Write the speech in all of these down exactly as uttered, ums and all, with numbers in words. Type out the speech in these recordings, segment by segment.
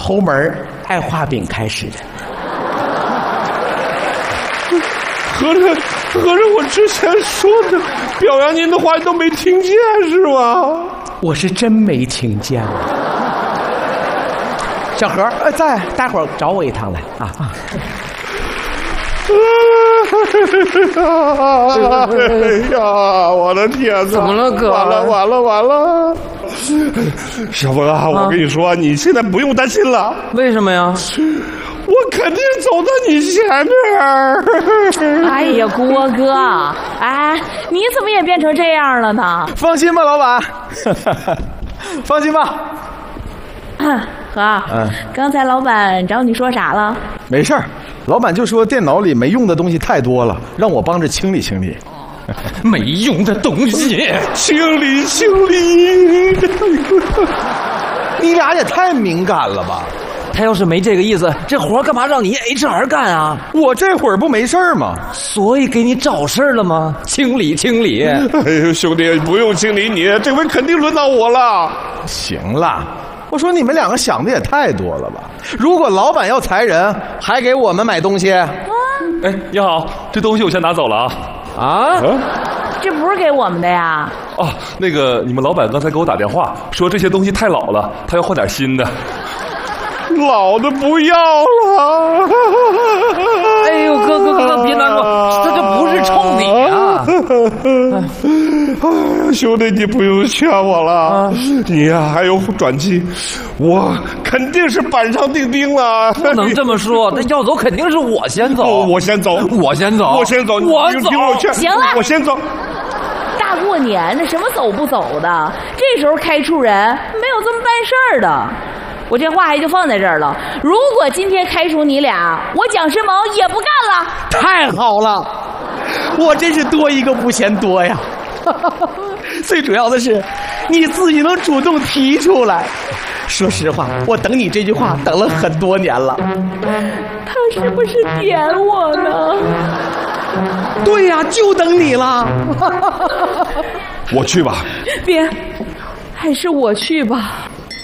抠门爱画饼开始的。 合着合着我之前说的表扬您的话你都没听见是吗？ 我是真没听见了。小何，呃，在，待会儿找我一趟来啊啊！ 哎呀，我的天哪！ 怎么了，哥？ 完了完了完了！小峰啊，我跟你说，你现在不用担心了。 为什么呀？ 我肯定走到你前面。 哎呀，郭哥，哎，你怎么也变成这样了呢？ 放心吧，老板，放心吧。 何，嗯，刚才老板找你说啥了？ 没事儿，老板就说电脑里没用的东西太多了，让我帮着清理清理。 没用的东西， 清理清理。 你俩也太敏感了吧！ 他要是没这个意思，这活干嘛让你 H R 干啊？ 我这会儿不没事儿吗？ 所以给你找事儿了吗？清理清理。 哎呦，兄弟，不用清理你，这回肯定轮到我了。 行了，我说你们两个想的也太多了吧？如果老板要裁人，还给我们买东西？ 哎，你好，这东西我先拿走了啊。 啊？ 这不是给我们的呀？ 哦，那个，你们老板刚才给我打电话说这些东西太老了，他要换点新的。老的不要了。 哎呦，哥哥哥哥，别难过，他这不是冲你啊！ 哎，兄弟，你不用劝我了，啊、你呀、啊、还有转机，我肯定是板上钉钉了。 不能这么说，那要走肯定是我先走， 我先走， 我先走， 我先走， 我走， 听我劝， 行了， 我先走。 大过年的，什么走不走的？这时候开除人没有这么办事儿的。我这话也就放在这儿了。如果今天开除你俩，我蒋时髦也不干了。 太好了，我真是多一个不嫌多呀。最主要的是，你自己能主动提出来。说实话，我等你这句话等了很多年了。 他是不是点我呢？ 对呀，就等你了。 我去吧。 别，还是我去吧。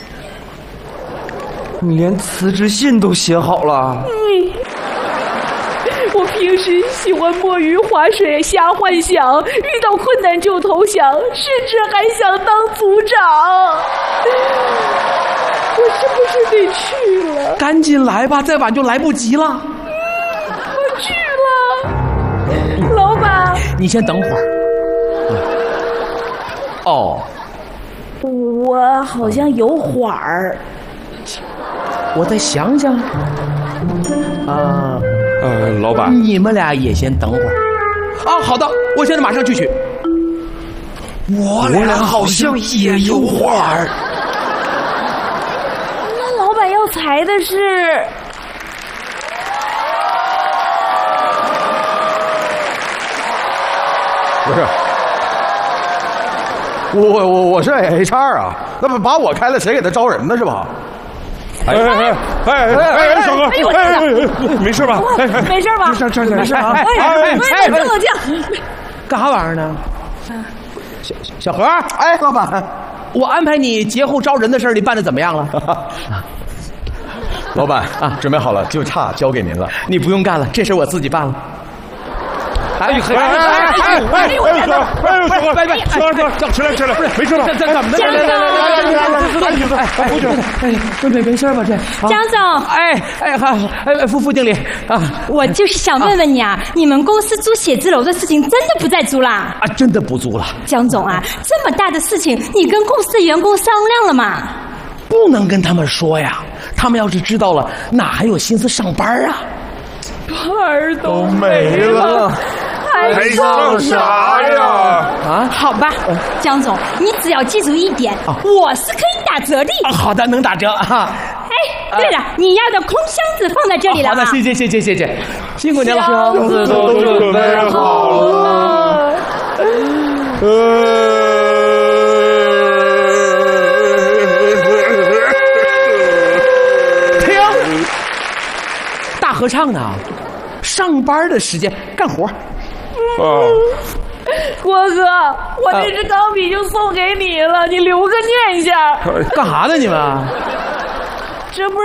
你连辞职信都写好了。 嗯，我平时喜欢摸鱼划水瞎幻想，遇到困难就投降，甚至还想当组长。我是不是得去了？ 赶紧来吧，再晚就来不及了。 我去了。老板， 你先等会儿。哦， 我好像有会儿。 我再想想。啊， 呃，老板， 你们俩也先等会儿。啊，好的，我现在马上就去。 我俩好像也有会儿。 那老板要裁的是？ 不是，我我我我是 H R 啊，那不把我开了，谁给他招人呢？是吧？ 哎哎哎哎哎哎，小哥，哎哎哎，没事吧？哎哎， 没事吧？ 这这没事啊！ 哎哎哎，冷静冷静， 干啥玩意儿呢？小小何， 哎，老板， 我安排你节后招人的事儿，你办的怎么样了？ 老板啊，准备好了，就差交给您了。 你不用干了，这事我自己办了。 哎哎哎哎哎哎！哎呦，小哥，哎呦，小哥，小哥，吃来吃来，没事吧？ 这这怎么的？ 江总， 哎哎，这没没事吧？这江总， 哎哎好，哎副副经理啊， 我就是想问问你啊，你们公司租写字楼的事情真的不再租啦？ 啊，真的不租了。 江总啊，这么大的事情，你跟公司的员工商量了吗？ 不能跟他们说呀，他们要是知道了，哪还有心思上班啊？ 班都没了。 还上啥呀？ 啊，好吧，江总，你只要记住一点，啊、我是可以打折的。 啊、好的，能打折啊。 哎，对了，啊、你要的空箱子放在这里了、啊。 好的，谢谢谢谢谢谢，辛苦您了。 箱子都准备好了。呃。 停！大合唱呢？上班的时间干活。 啊， 郭哥，我这支钢笔就送给你了，你留个念想。 干啥呢你们？ 这不是